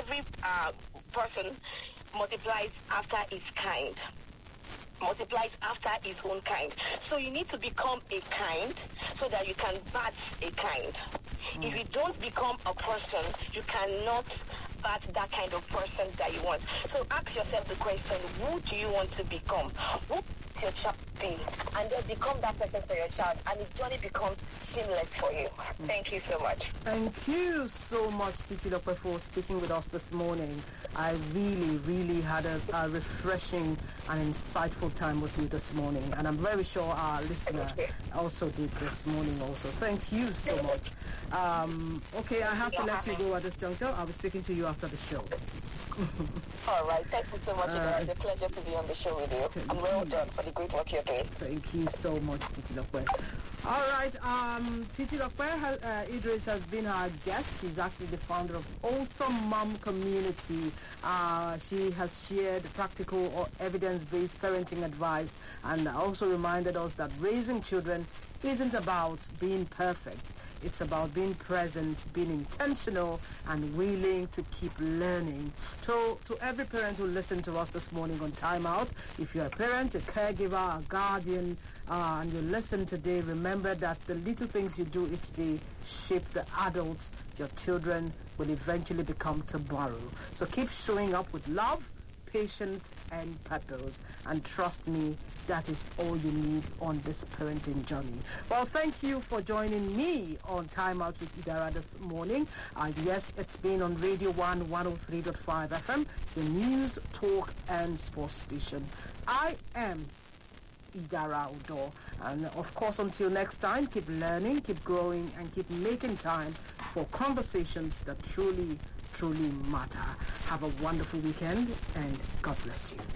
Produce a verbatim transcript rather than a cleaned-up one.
every uh, person multiplies after its kind. Multiplies after his own kind. So you need to become a kind so that you can birth a kind. Mm. If you don't become a person, you cannot birth that kind of person that you want. So ask yourself the question, who do you want to become? Who does your child be? And then become that person for your child, and the journey becomes seamless for you. Mm. Thank you so much. Thank you so much, Titilope, for speaking with us this morning. I really, really had a, a refreshing and insightful time with you this morning, and I'm very sure our listener also did this morning also. Thank you so much. Um, okay, I have to let you go at this juncture. I'll be speaking to you after the show. All right. Thank you so much. Uh, it's a pleasure to be on the show with you. I'm well done for the great work you're doing. Thank you so much, Titilope. All right. Um, Titilope has, uh, Idris has been our guest. She's actually the founder of Awesome Mom Community. Uh, she has shared practical or evidence-based parenting advice and also reminded us that raising children isn't about being perfect. It's about being present, being intentional, and willing to keep learning. So, to every parent who listened to us this morning on Time Out, if you're a parent, a caregiver, a guardian, uh, and you listen today, remember that the little things you do each day shape the adults your children will eventually become tomorrow. So keep showing up with love, patience, and purpose. And trust me, that is all you need on this parenting journey. Well, thank you for joining me on Time Out with Idara this morning. Uh, yes, it's been on Radio one one oh three point five F M, the news, talk, and sports station. I am Idara Udo. And of course, until next time, keep learning, keep growing, and keep making time for conversations that truly, truly matter. Have a wonderful weekend, and God bless you.